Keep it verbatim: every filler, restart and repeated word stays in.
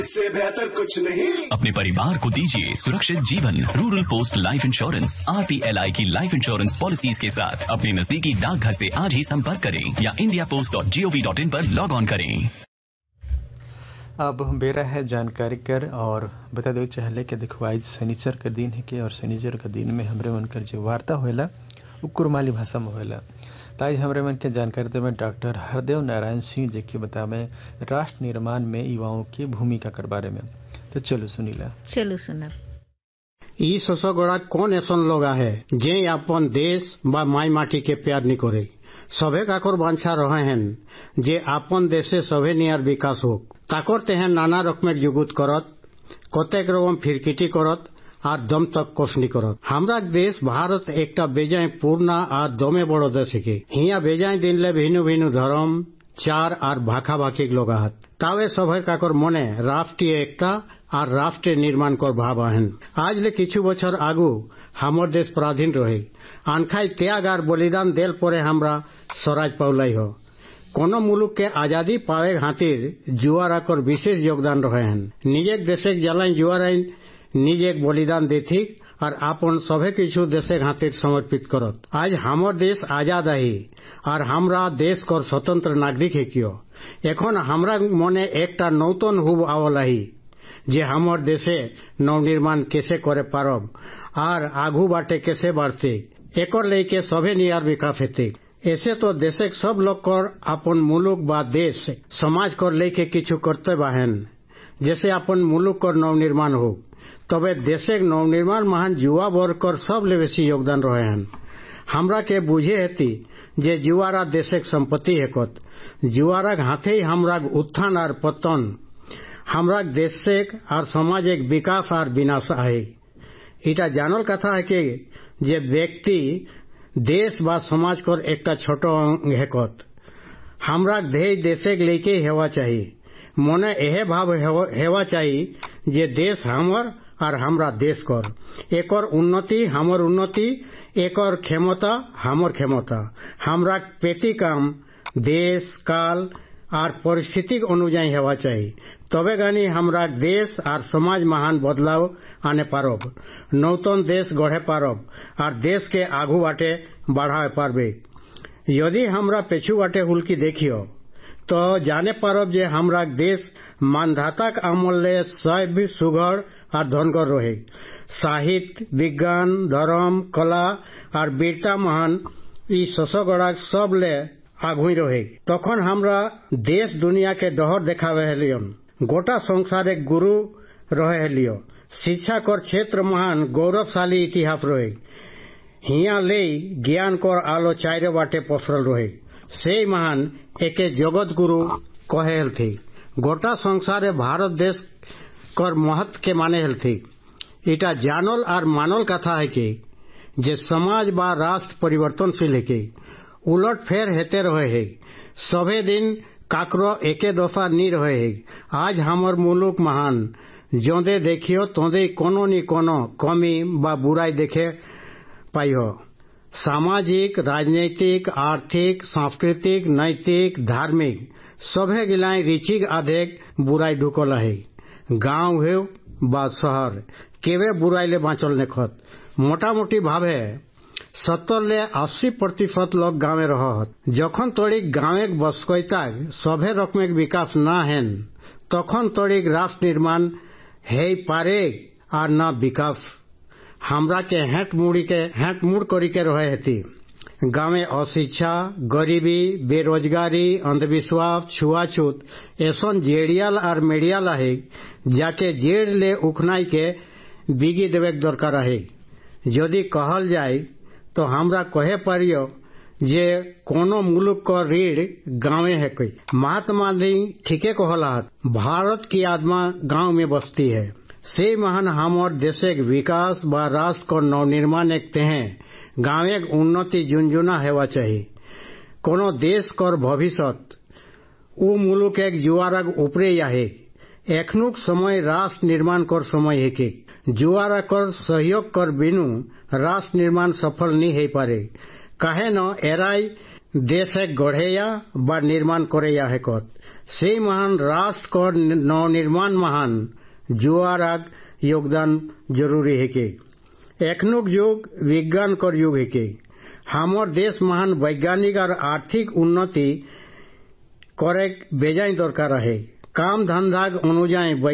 इससे बेहतर कुछ नहीं। अपने परिवार को दीजिए सुरक्षित जीवन। Rural post life insurance R T L I की लाइफ इंश्योरेंस पॉलिसीज के साथ अपने नजदीकी डाकघर से आज ही संपर्क करें या India post dot G O V dot in पर लॉग ऑन करें। अब बेरा है जानकारी कर और बता दो चाहले कि देखो आज शनिचर का दिन है कि और शनिचर का दिन में हमरे मन कर जो वार्ता होएला वो कुरमाली भाषा में होएला। तो आज हमरे मन के जानकारी देवे डॉक्टर हरदेव नारायण सिंह जी के बतावे राष्ट्र निर्माण में युवाओं की भूमिका के बारे में। तो चलो सुनीला चलो सुना ई शशगड़ा कौन ऐसन लोग है जे अपन देश बा माई माटी के प्यार नहीं करे सभे काकर बांछा रहे हैं जे अपन देशे सभे नियर विकास हो ताकर तेहन नाना रकमेर जुगुत करत कतेक रकम फिरकिटी करत আর দম তক কষনি করত। हमरा देश भारत एकटा बेजाय पूर्णा আর দমে বড় দেশ के हिया बेजाय दिनले भिन्न भिन्न धर्म चार আর भाखा भाखी लोग आहत तावे सभर काकर मने राष्ट्रीय एकता और राष्ट्रीय निर्माण कर भाव आहन। आज ले किछु बछर आगु हमर देश पराधीन रहे आनखाई त्याग और बलिदान देल परे हमरा स्वराज पाउलाई हो। कोनो मुलुक के आजादी पावे खातिर जुआरा कर विशेष योगदान रहे हैं। निजे देशे जलाई जुआरा निजे बलिदान देथी और आपन सभे किछु देशे खातिर समर्पित करत। आज हमर देश आजाद आहे और हमरा देश कर स्वतंत्र नागरिक है कियो एखन हमरा मने एकटा नौतन हुब आवल आहे जे हमर देशे नवनिर्माण कैसे करे पारब और आगू बाटे कैसे बढ़ते एकर लेके सभे नियर विकास हेते। ऐसे तो देशे सब लोग कर अपन मुलुक बा देश समाज कर लेके किछु करते बाहन जैसे अपन मुलुक कर नवनिर्माण हो तबे देशे नवनिर्माण महान युवा वर्ग कर सब ले बेसी योगदान रहे हैं। हमरा के बुझे हेती जे जुआरा देशे संपत्ति हेकत जुआरा हाथे ही हमरा उत्थान और पतन हमरा देशे और समाज एक विकास और विनाश है। इटा जानल कथा है कि जे व्यक्ति देश बा समाज कर एकटा छोटो अंग हेकत हमरा ध्येय देशे लेके हेवा चाहिए मने एहे भाव हेवा चाहिए जे देश हमर और हमरा देश कर एकर उन्नति हमर उन्नति एकर क्षमता हमर क्षमता हमरा पेटी काम देश काल और परिस्थिति अनुযায়ী हेवा चाहिए तबे गानी हमरा देश और समाज महान बदलाव आने पारब नूतन देश गढ़े पारब और देश के आगू बाटे बढ़ावे पारबे। यदि हमरा पेछू बाटे हुल्की देखियो तो जाने पारब जे हमरा देश मानधाता अमूल्य सभ्य सुघड़ और धनगर रहे साहित्य विज्ञान धर्म कला और वीरता महान ई शशगड़ा सब ले आगुई रहे तखन हमरा देश दुनिया के डहर देखावे हेलियन गोटा संसार एक गुरु रहे हेलियो शिक्षा कर क्षेत्र महान गौरवशाली इतिहास रहे हिया ले ज्ञान कर आलो चारे बाटे पसरल रहे से महान एके जगत गुरु कहे थी गोटा संसारे भारत देश कर महत्व के माने थी। इटा जानल और मानल कथा है कि जे समाज बा राष्ट्र परिवर्तनशील है कि उलट फेर हेते रहे है सभे दिन काकरो एके दशा नी रहे है। आज हमर मुलुक महान जोंदे देखियो तोंदे कोनो नी कोनो कमी बा बुराई देखे पाई हो सामाजिक राजनीतिक आर्थिक सांस्कृतिक नैतिक धार्मिक सभे गिलाई रिचिक आधेक बुराई ढुकल है। गांव है बा शहर केवे बुराई ले बाँचल नेखत मोटा मोटी भावे सत्तर ले अस्सी प्रतिशत लोग गाँवे रहत जखन तोड़िक गाँवे बसकैता सभे रकमेक विकास ना हेन तखन तोड़िक राष्ट्र निर्माण है पारे और न विकास हमरा के हेट मुड़ी के हेट मुड़ करी के रहे हेती। गाँवे अशिक्षा गरीबी बेरोजगारी अंधविश्वास छुआछूत ऐसन जेड़ियाल और मेड़ियाल है जाके जेड़ ले उखनाई के बिगी देवे दरकार है। यदि कहल जाए तो हमरा कहे पारियो जे कोनो मुलुक का रीढ़ गाँवे है कई महात्मा गांधी ठीके कहला भारत की आत्मा गाँव में बसती है से महान हमर देशे विकास व राष्ट्र को नवनिर्माण एक तेहे गाँवे उन्नति झुंझुना हेवा चाहिए। कोनो देश कर भविष्यत उ मुलुक एक जुआरा उपरे है एखनुक समय राष्ट्र निर्माण कर समय है कि जुआरा कर सहयोग कर बिनु राष्ट्र निर्माण सफल नहीं है पारे काहे न एराई দেশে গঢ়েয়া বা নির্মাণ করেয়া হেকত সেই মহান রাষ্ট্র নবনির্মাণ মহান जुआर आग योगदान जरूरी है के एखनुक युग विज्ञान कर युग है के हमर देश महान वैज्ञानिक और आर्थिक उन्नति करे बेजाय दरकार है काम धंधा अनुजाय